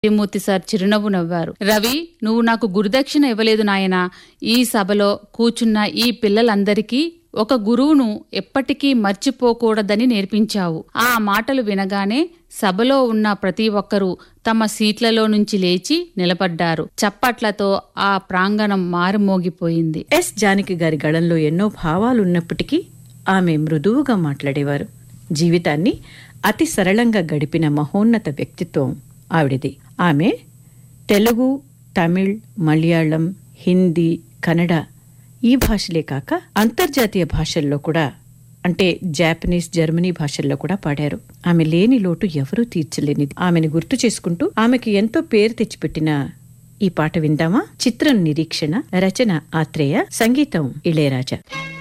త్రిమూర్తి sir చిరునవ్వు నవ్వారు. రవి, నువ్వు నాకు గురుదక్షిణ ఇవ్వలేదు నాయనా. ఈ సభలో కూచున్న ఈ పిల్లలందరికీ ఒక గురువును ఎప్పటికీ మర్చిపోకూడదని నేర్పించావు. ఆ మాటలు వినగానే సభలో ఉన్న ప్రతి ఒక్కరూ తమ సీట్లలో నుంచి లేచి నిలబడ్డారు. చప్పట్లతో ఆ ప్రాంగణం మారుమోగిపోయింది. ఎస్ జానకి గారి గళంలో ఎన్నో భావాలున్నప్పటికీ ఆమె మృదువుగా మాట్లాడేవారు. జీవితాన్ని అతి సరళంగా గడిపిన మహోన్నత వ్యక్తిత్వం ఆవిడిది. ఆమె తెలుగు, తమిళ్, మలయాళం, హిందీ, కన్నడ ఈ భాషలే కాక అంతర్జాతీయ భాషల్లో కూడా, అంటే జాపనీస్, జర్మనీ భాషల్లో కూడా పాడారు. ఆమె లేని లోటు ఎవరూ తీర్చలేనిది. ఆమెను గుర్తు చేసుకుంటూ ఆమెకి ఎంతో పేరు తెచ్చిపెట్టిన ఈ పాట విందామా? చిత్రం నిరీక్షణ, రచన ఆత్రేయ, సంగీతం ఇళయరాజా.